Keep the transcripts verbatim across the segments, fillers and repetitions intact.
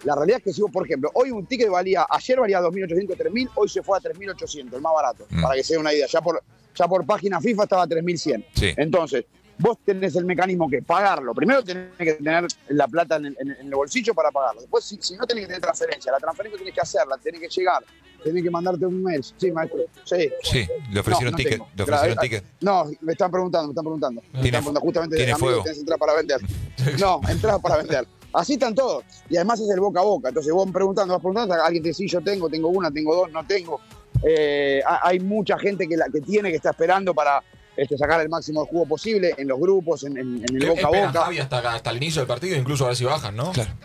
La realidad es que si vos, por ejemplo, hoy un ticket valía, ayer valía dos mil ochocientos, tres mil, hoy se fue a tres mil ochocientos, el más barato, mm. para que se dé una idea. Ya por, ya por página FIFA estaba a tres mil cien. Sí. Entonces, vos tenés el mecanismo que pagarlo. Primero tenés que tener la plata en el, en el bolsillo para pagarlo. Después, si, si no tenés que tener transferencia, la transferencia tenés que hacerla, tenés que llegar, tenés que mandarte un mail. Sí, maestro. Sí. Sí, le ofrecieron no, no ticket. ¿Le ofrecieron ticket? No, me están preguntando, me están preguntando. Me ¿Tiene, están preguntando justamente ¿tiene amigo, fuego? tenés entrada para vender. No, entradas para vender. Así están todos. Y además es el boca a boca. Entonces vos preguntando, vas preguntando, alguien te dice, sí, yo tengo, tengo una, tengo dos, no tengo. Eh, hay mucha gente que, la, que tiene, que está esperando para este, sacar el máximo de jugo posible en los grupos, en, en, en el boca a boca. Javi, hasta, hasta el inicio del partido, incluso a ver si bajan, ¿no? Claro.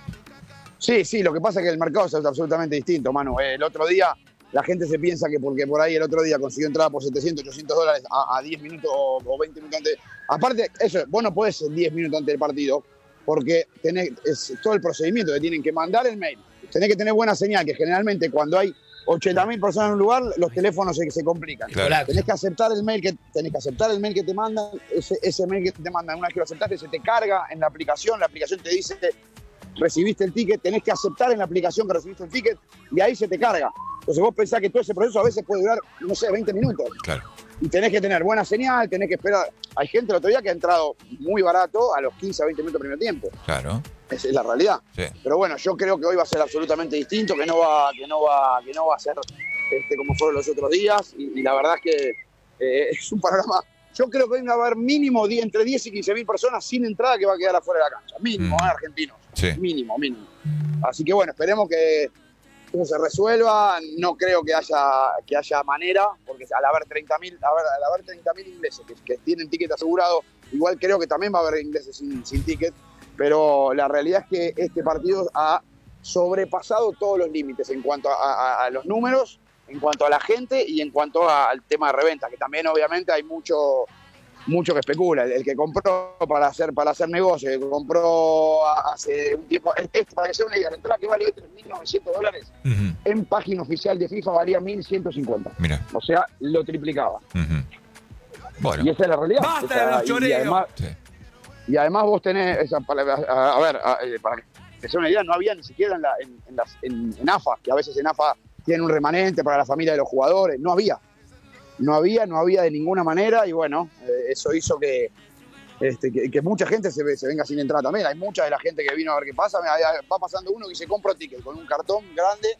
Sí, sí, lo que pasa es que el mercado es absolutamente distinto, Manu. El otro día la gente se piensa que porque por ahí el otro día consiguió entrada por setecientos, ochocientos dólares a, a diez minutos o, o veinte minutos antes. Aparte, eso, vos no podés diez minutos antes del partido, porque tenés es todo el procedimiento, que tienen que mandar el mail, tenés que tener buena señal, que generalmente cuando hay ochenta mil personas en un lugar, los teléfonos se, se complican. Claro. Tenés que aceptar el mail que tenés que aceptar el mail que te mandan, ese, ese mail que te mandan, una vez que lo aceptaste, se te carga en la aplicación, la aplicación te dice, recibiste el ticket, tenés que aceptar en la aplicación que recibiste el ticket, y ahí se te carga. Entonces vos pensás que todo ese proceso a veces puede durar, no sé, veinte minutos. Claro. Y tenés que tener buena señal, tenés que esperar. Hay gente el otro día que ha entrado muy barato a los quince a veinte minutos del primer tiempo. Claro. Esa es la realidad. Sí. Pero bueno, yo creo que hoy va a ser absolutamente distinto, que no va, que no va, que no va a ser este, como fueron los otros días. Y, y la verdad es que eh, es un panorama. Yo creo que hoy va a haber mínimo entre diez y quince mil personas sin entrada que va a quedar afuera de la cancha. Mínimo, mm. ¿eh? Argentinos. Sí. Mínimo, mínimo. Así que bueno, esperemos que eso se resuelva. No creo que haya, que haya manera, porque al haber treinta mil al haber treinta mil ingleses que, que tienen ticket asegurado, igual creo que también va a haber ingleses sin, sin ticket, pero la realidad es que este partido ha sobrepasado todos los límites en cuanto a, a, a los números, en cuanto a la gente y en cuanto a, al tema de reventa, que también obviamente hay mucho mucho que especula. El, el que compró para hacer para hacer negocio, el que compró hace un tiempo, esto para que sea una idea, la entrada que vale tres mil novecientos dólares, uh-huh. en página oficial de FIFA valía mil ciento cincuenta. Mira. O sea, lo triplicaba. Uh-huh. Bueno. Y esa es la realidad. ¡Basta o sea, de los choreos! Y además, sí. y además vos tenés, esa, para, a, a ver, a, para que sea una idea, no había ni siquiera en, la, en, en, las, en, en AFA, que a veces en AFA tienen un remanente para la familia de los jugadores, no había. No había, no había de ninguna manera y bueno, eh, eso hizo que, este, que, que mucha gente se, se venga sin entrada también. Hay mucha de la gente que vino a ver qué pasa. Va pasando uno que se compra ticket con un cartón grande.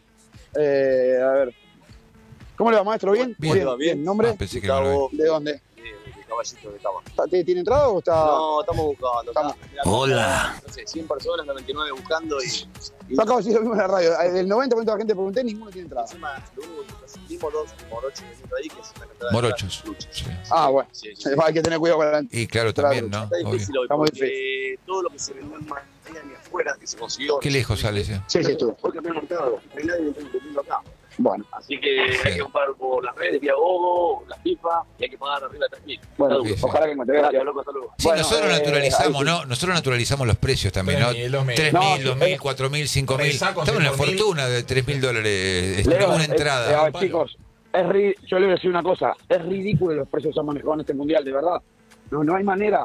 Eh, a ver. ¿Cómo le va, maestro? ¿Bien? Bien, bien. bien. ¿Nombre? Ah, pensé que no ¿De dónde? De Caballito de Cama. ¿Tiene entrada o está...? No, estamos buscando. Estamos... Mirá, Hola. No sé, cien personas, noventa y nueve buscando y... y... Yo acabo de decir lo mismo en la radio. El noventa por ciento de la gente pregunté, ninguno tiene entrada. Encima, lo único que conseguimos dos morochos que ahí, que es una entrada Morochos. de Sí. Ah, bueno. Sí, sí. Hay que tener cuidado con la... Y claro, también, ¿no? Está difícil hoy, Está muy porque todo lo que se vendió en Miami afuera, que se consiguió... Qué lejos sale ese. Sí, sí, estuvo. Fue campeón mercado. No hay nadie vendiendo acá. Bueno. Así que hay que comprar por las redes, vía Gogo, la FIFA, y hay que pagar arriba de tres mil. Bueno, sí, sí. ojalá que me te Gracias, loco, hasta luego. Sí, Bueno, nosotros eh, naturalizamos, ahí sí. ¿no? Nosotros naturalizamos los precios también, ¿no? tres No, mil, dos sí, mil, eh, cuatro mil, cinco mil. Pensá Estamos con en la cinco mil. fortuna de tres mil dólares. Leo, Una eh, entrada. eh, a ver, palo. chicos, es ri- yo le voy a decir una cosa, es ridículo los precios que se han manejado en este mundial, de verdad. No, no hay manera.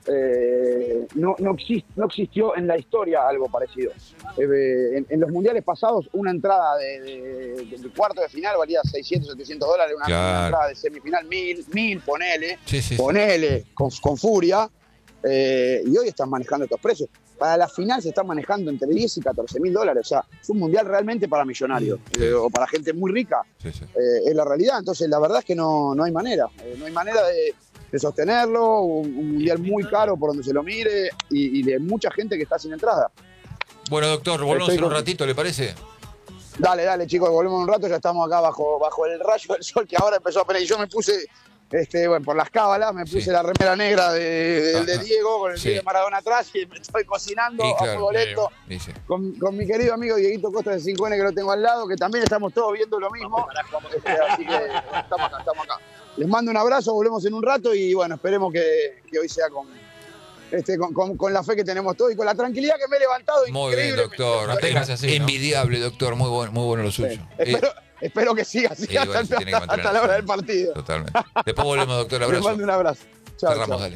Eh, no, no, exist, no existió en la historia algo parecido. Eh, en, en los mundiales pasados, una entrada de, de, de, de cuarto de final valía seiscientos, setecientos dólares, una, Claro. una entrada de semifinal, mil, mil, ponele, Sí, sí, sí. ponele, con, con furia. Eh, y hoy están manejando estos precios. Para la final se están manejando entre diez y catorce mil dólares. O sea, es un mundial realmente para millonarios Sí. eh, o para gente muy rica. Sí, sí. Eh, es la realidad. Entonces, la verdad es que no, no hay manera. Eh, no hay manera de, de sostenerlo. Un, un mundial muy caro por donde se lo mire y, y de mucha gente que está sin entrada. Bueno, doctor, volvemos Estoy en un con- ratito, ¿le parece? Dale, dale, chicos, volvemos un rato. Ya estamos acá bajo, bajo el rayo del sol que ahora empezó a pelear. Y yo me puse, este, bueno, por las cábalas, me puse Sí. la remera negra de, de, de Ajá. Diego con el Sí. pie de Maradona atrás y me estoy cocinando Y a claro, fuego lento. Sí, sí. Con, con mi querido amigo Dieguito Costa de cinco ene que lo tengo al lado, que también estamos todos viendo lo mismo. Este, así que estamos acá, estamos acá. Les mando un abrazo, volvemos en un rato y bueno, esperemos que, que hoy sea con, este, con, con, con la fe que tenemos todos y con la tranquilidad que me he levantado. Muy bien, increíblemente. doctor. Manténgase así, ¿no? Envidiable, doctor. Muy bueno, muy bueno lo suyo. Sí. Espero, espero que siga así y bueno, hasta, se tiene que hasta mantener la hora así. del partido. Totalmente. Después volvemos, doctor. Les Abrazo. mando un abrazo. Chao, Cerramos, chao. dale.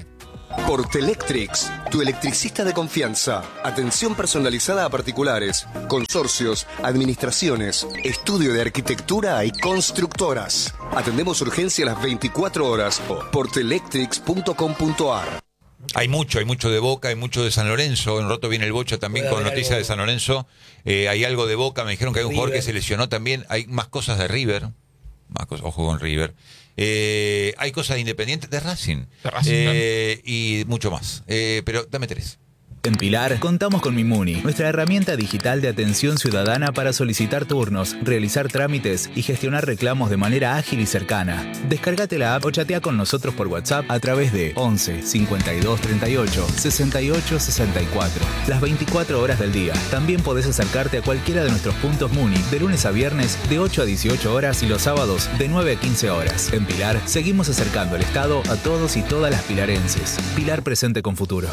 Portelectrics, tu electricista de confianza. Atención personalizada a particulares, consorcios, administraciones, estudio de arquitectura y constructoras. Atendemos urgencia las veinticuatro horas. portelectrics punto com punto a r. Hay mucho, hay mucho de Boca, hay mucho de San Lorenzo. En rato viene el Bocha también con noticias de San Lorenzo. Eh, hay algo de Boca, me dijeron que hay un River. Jugador que se lesionó también. Hay más cosas de River. Más cosas, ojo con River. Eh, hay cosas de Independiente, de Racing. De Racing, eh, y mucho más. Eh, pero dame tres. En Pilar contamos con Mimuni, nuestra herramienta digital de atención ciudadana para solicitar turnos, realizar trámites y gestionar reclamos de manera ágil y cercana. Descárgate la app o chatea con nosotros por WhatsApp a través de once cincuenta y dos treinta y ocho sesenta y ocho sesenta y cuatro. Las veinticuatro horas del día. También podés acercarte a cualquiera de nuestros puntos Muni de lunes a viernes de ocho a dieciocho horas y los sábados de nueve a quince horas. En Pilar seguimos acercando el Estado a todos y todas las pilarenses. Pilar presente con futuro.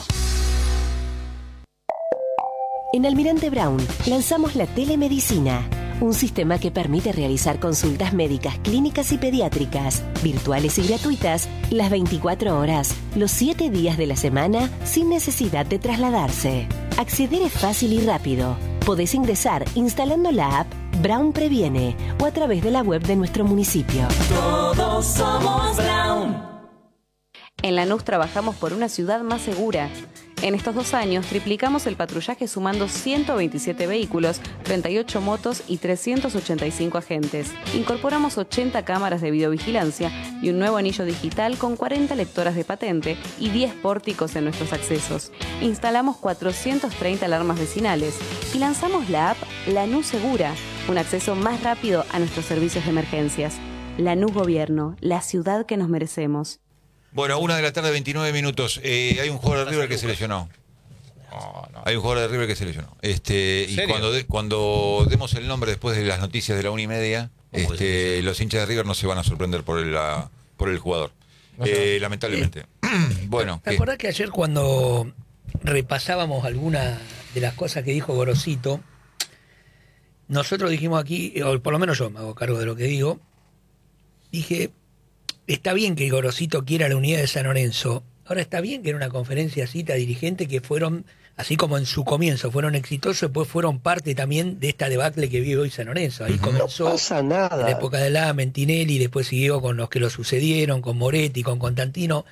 En Almirante Brown lanzamos la telemedicina, un sistema que permite realizar consultas médicas, clínicas y pediátricas, virtuales y gratuitas, las veinticuatro horas, los siete días de la semana, sin necesidad de trasladarse. Acceder es fácil y rápido. Podés ingresar instalando la app Brown Previene o a través de la web de nuestro municipio. Todos somos Brown. En Lanús trabajamos por una ciudad más segura. En estos dos años triplicamos el patrullaje sumando ciento veintisiete vehículos, treinta y ocho motos y trescientos ochenta y cinco agentes. Incorporamos ochenta cámaras de videovigilancia y un nuevo anillo digital con cuarenta lectoras de patente y diez pórticos en nuestros accesos. Instalamos cuatrocientas treinta alarmas vecinales y lanzamos la app Lanús Segura, un acceso más rápido a nuestros servicios de emergencias. Lanús Gobierno, la ciudad que nos merecemos. Bueno, una de la tarde, veintinueve minutos. Eh, hay un jugador de River que se lesionó. No, no. Hay un jugador de River que se lesionó. Este, y cuando, de, cuando demos el nombre después de las noticias de la una y media, este, los hinchas de River no se van a sorprender por el, la, por el jugador. No eh, lamentablemente. Bueno. ¿Te acordás que ayer cuando repasábamos algunas de las cosas que dijo Gorosito, nosotros dijimos aquí, o por lo menos yo me hago cargo de lo que digo, dije... Está bien que Gorosito quiera la unidad de San Lorenzo. Ahora está bien que en una conferencia cita dirigentes que fueron, así como en su comienzo, fueron exitosos, después fueron parte también de esta debacle que vive hoy San Lorenzo. Ahí comenzó no pasa nada. En la época de la Mentinelli, después siguió con los que lo sucedieron, con Moretti, con Constantino.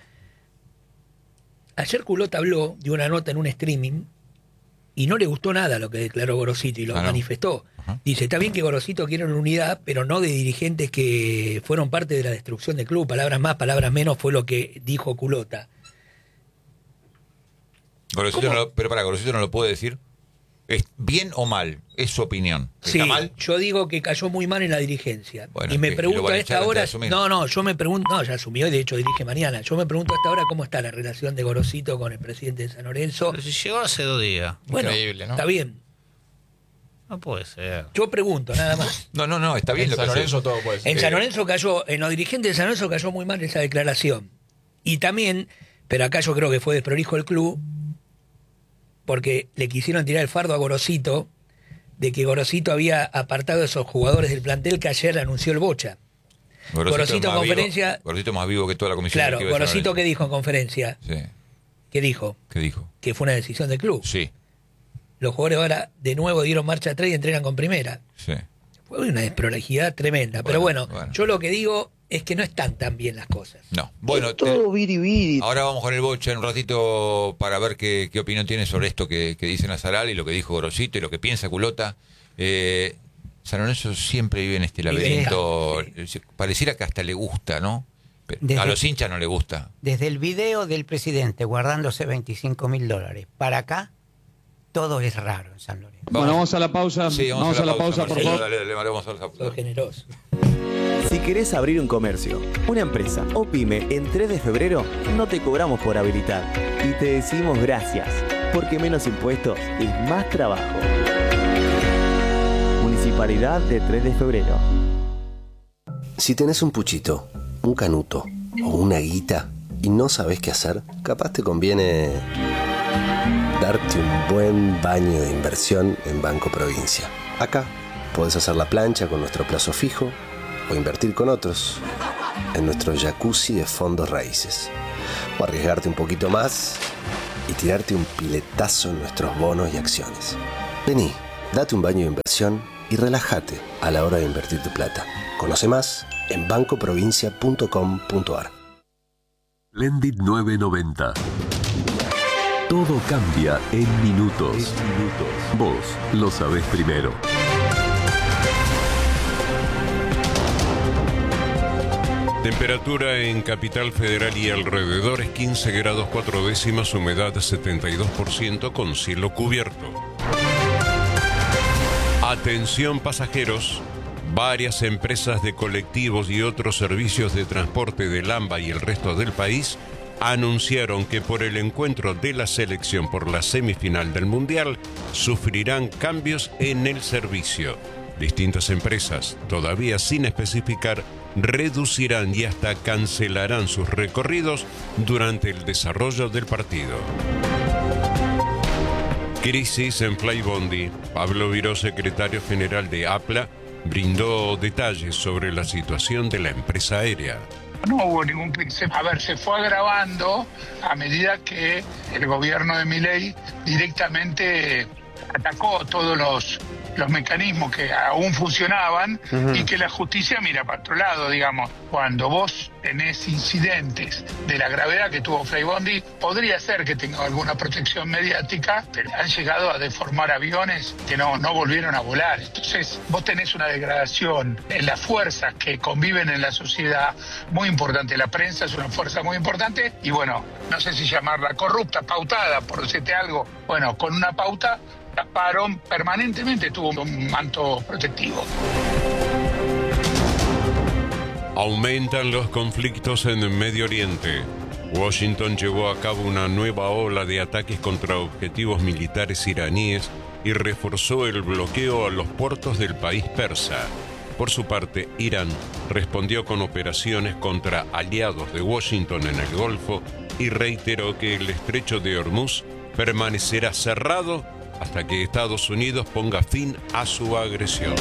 Ayer Culota habló de una nota en un streaming y no le gustó nada lo que declaró Gorosito y lo ah, manifestó. No. Dice, está bien que Gorosito quiere una unidad, pero no de dirigentes que fueron parte de la destrucción del club. Palabras más, palabras menos, fue lo que dijo Culota. Gorosito no lo, pero para, Gorosito no lo puede decir. ¿Es bien o mal? Es su opinión. ¿Está sí, mal? Yo digo que cayó muy mal en la dirigencia. Bueno, y me que, pregunto a esta hora... No, no, yo me pregunto... No, ya asumió y de hecho dirige mañana. Yo me pregunto a esta hora cómo está la relación de Gorosito con el presidente de San Lorenzo. Pero si llegó hace dos días. Bueno, increíble, ¿no? Está bien. No puede ser. Yo pregunto, nada más. No, no, no, está bien. En lo San que Lorenzo todo puede ser. En San Lorenzo cayó... En los dirigentes de San Lorenzo cayó muy mal esa declaración. Y también, pero acá yo creo que fue desprolijo el club, porque le quisieron tirar el fardo a Gorosito de que Gorosito había apartado a esos jugadores del plantel que ayer anunció el Bocha. Gorosito, Gorosito en conferencia... Vivo, Gorosito más vivo que toda la comisión. Claro, Gorosito, ¿qué dijo en conferencia? Sí. ¿Qué dijo? ¿Qué dijo? Que fue una decisión del club. Sí. Los jugadores ahora de nuevo dieron marcha atrás y entrenan con primera. Sí. Fue una desprolijidad tremenda. Bueno, pero bueno, bueno, yo lo que digo es que no están tan bien las cosas. No. Bueno, todo viri viri. Ahora vamos con el Bocha en un ratito para ver qué, qué opinión tiene sobre esto que, que dice Nazaral y lo que dijo Gorosito y lo que piensa Culota. Eh, San Lorenzo siempre vive en este laberinto. Sí. Pareciera que hasta le gusta, ¿no? Pero desde, a los hinchas no le gusta. Desde el video del presidente guardándose veinticinco mil dólares para acá, todo es raro en San Lorenzo. Vamos. Bueno, vamos a la pausa. Sí, vamos, vamos a la pausa, pausa por favor. Dale, dale, dale, vamos a la pausa. Soy generoso. Si querés abrir un comercio, una empresa o pyme en tres de febrero, no te cobramos por habilitar. Y te decimos gracias, porque menos impuestos es más trabajo. Municipalidad de tres de febrero. Si tenés un puchito, un canuto o una guita y no sabés qué hacer, capaz te conviene darte un buen baño de inversión en Banco Provincia. Acá podés hacer la plancha con nuestro plazo fijo o invertir con otros en nuestro jacuzzi de fondos raíces. o arriesgarte un poquito más y tirarte un piletazo en nuestros bonos y acciones. Vení, date un baño de inversión y relájate a la hora de invertir tu plata. Conoce más en banco provincia punto com punto a r. Splendid nueve noventa. Todo cambia en minutos. En minutos. Vos lo sabés primero. Temperatura en Capital Federal y alrededores quince grados cuatro décimas, humedad setenta y dos por ciento con cielo cubierto. Atención pasajeros, varias empresas de colectivos y otros servicios de transporte del AMBA y el resto del país anunciaron que por el encuentro de la selección por la semifinal del Mundial sufrirán cambios en el servicio. Distintas empresas, todavía sin especificar, reducirán y hasta cancelarán sus recorridos durante el desarrollo del partido. Crisis en Flybondi. Pablo Viró, secretario general de APLA, brindó detalles sobre la situación de la empresa aérea. No hubo ningún... A ver, se fue agravando a medida que el gobierno de Milei directamente atacó todos los, los mecanismos que aún funcionaban uh-huh. y que la justicia mira para otro lado, digamos. Cuando vos tenés incidentes de la gravedad que tuvo Flybondi, podría ser que tenga alguna protección mediática, pero han llegado a deformar aviones que no, no volvieron a volar. Entonces, vos tenés una degradación en las fuerzas que conviven en la sociedad muy importante. La prensa es una fuerza muy importante y bueno, no sé si llamarla corrupta, pautada, por decirte algo. Bueno, con una pauta taparon permanentemente, tuvo un manto protectivo. Aumentan los conflictos en el Medio Oriente. Washington llevó a cabo una nueva ola de ataques contra objetivos militares iraníes y reforzó el bloqueo a los puertos del país persa. Por su parte, Irán respondió con operaciones contra aliados de Washington en el Golfo y reiteró que el estrecho de Hormuz permanecerá cerrado hasta que Estados Unidos ponga fin a su agresión.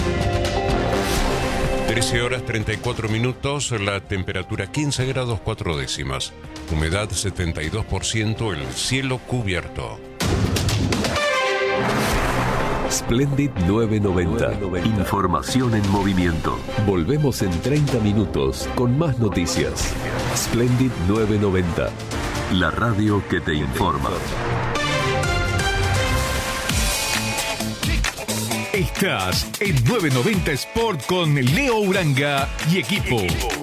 trece horas treinta y cuatro minutos, la temperatura quince grados cuatro décimas, humedad setenta y dos por ciento, el cielo cubierto. Splendid nueve noventa. Información en movimiento. Volvemos en treinta minutos con más noticias. Splendid nueve noventa. La radio que te informa. Estás en nueve noventa Sport con Leo Uranga y equipo.